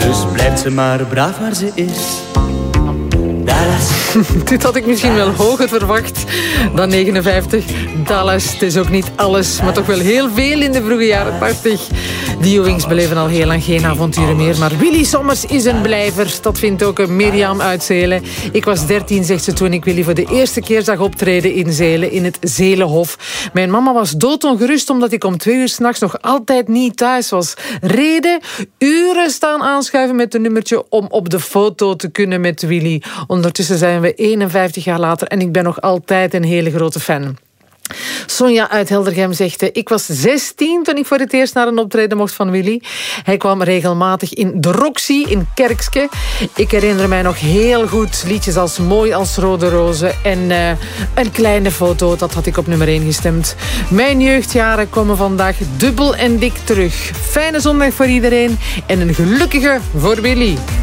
Dus blijft ze maar braaf waar ze is. Dallas. Dit had ik misschien wel hoger verwacht dan 59. Dallas, het is ook niet alles, maar toch wel heel veel in de vroege jaren 80. Die Ewings beleven al heel lang geen avonturen meer. Maar Willy Sommers is een blijver. Dat vindt ook Mirjam uit Zelen. Ik was 13, zegt ze, toen ik Willy voor de eerste keer zag optreden in Zelen, in het Zelenhof. Mijn mama was doodongerust omdat ik om 2 uur 's nachts nog altijd niet thuis was. Reden, uren staan aanschuiven met een nummertje om op de foto te kunnen met Willy. Ondertussen zijn we 51 jaar later en ik ben nog altijd een hele grote fan. Sonja uit Heldergem zegt: ik was 16 toen ik voor het eerst naar een optreden mocht van Willy. Hij kwam regelmatig in de Roxy in Kerkske. Ik herinner mij nog heel goed liedjes als Mooi als Rode Rozen en een kleine foto, dat had ik op nummer 1 gestemd. Mijn jeugdjaren komen vandaag dubbel en dik terug. Fijne zondag voor iedereen en een gelukkige voor Willy.